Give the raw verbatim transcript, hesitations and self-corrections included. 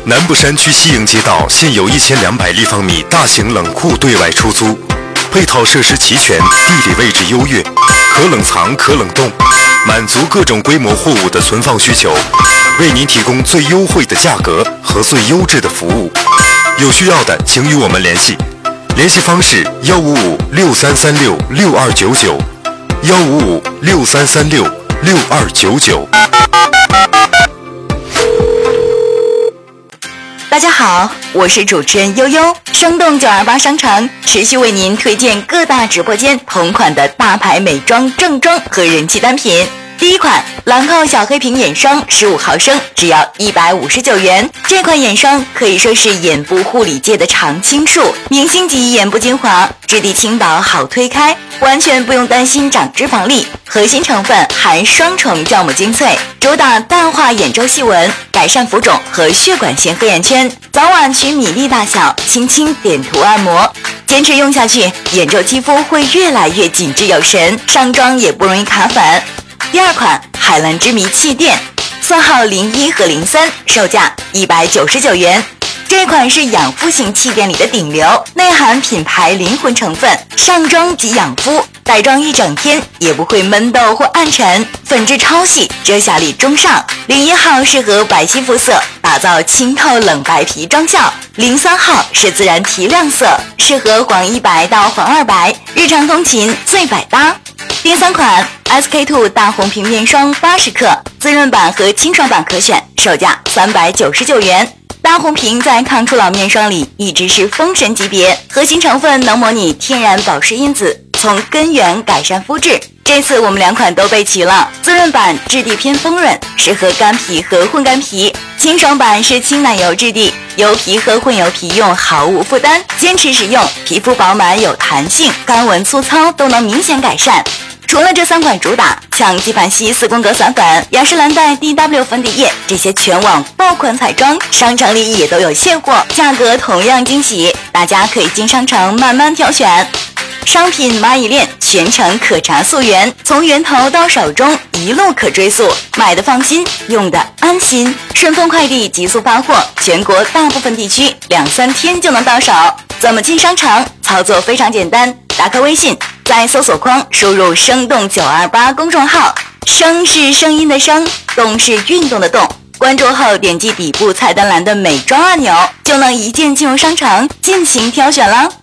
南部山区西营街道现有一千两百立方米大型冷库对外出租，配套设施齐全，地理位置优越，可冷藏可冷冻，满足各种规模货物的存放需求，为您提供最优惠的价格和最优质的服务。有需要的请与我们联系，联系方式幺五五六三三六六二九九，幺五五六三三六六二九九。 大家好，我是主持人悠悠，生动九二八商城持续为您推荐各大直播间同款的大牌美妆正装和人气单品。第一款兰蔻小黑瓶眼霜十五毫升，只要一百五十九元。这款眼霜可以说是眼部护理界的常青树，明星级眼部精华，质地轻薄好推开，完全不用担心长脂肪粒。核心成分含双重酵母精粹，主打淡化眼周细纹，改善浮肿和血管性黑眼圈，早晚取米粒大小，轻轻点涂按摩。坚持用下去，眼周肌肤会越来越紧致有神，上妆也不容易卡粉。第二款海蓝之谜气垫，色号零一和零三，售价一百九十九元。这款是养肤型气垫里的顶流，内含品牌灵魂成分，上妆即养肤，带妆一整天也不会闷痘或暗沉，粉质超细，遮瑕力中上。零一号适合白皙肤色，打造清透冷白皮妆效。零三号是自然提亮色，适合黄一白到黄二白，日常通勤最百搭。第三款 S K two 大红瓶面霜八十克，滋润版和清爽版可选，售价三百九十九元。大红瓶在抗初老面霜里一直是封神级别，核心成分能模拟天然保湿因子，从根源改善肤质。这次我们两款都备齐了，滋润版质地偏丰润，适合干皮和混干皮；清爽版是轻奶油质地，油皮和混油皮用毫无负担，坚持使用，皮肤饱满有弹性，干纹粗糙都能明显改善。除了这三款主打，像纪梵希四宫格散粉、雅诗兰黛 D W 粉底液这些全网爆款彩妆，商城里也都有现货，价格同样惊喜，大家可以进商城慢慢挑选。商品蚂蚁链全程可查溯源，从源头到手中一路可追溯，买的放心，用的安心。顺丰快递极速发货，全国大部分地区两三天就能到手。怎么进商城？操作非常简单，打开微信，在搜索框输入生动九二八公众号，声是声音的声，动是运动的动。关注后点击底部菜单栏的美妆按钮，就能一键进入商城进行挑选了。